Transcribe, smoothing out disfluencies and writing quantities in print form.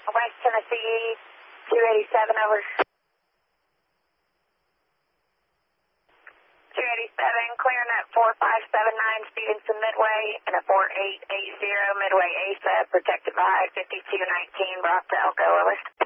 West Tennessee, 287, over. 287, clearing at 4579 Stevenson Midway and a 4880 Midway ASA, protected by 5219 Brock to Elko, over.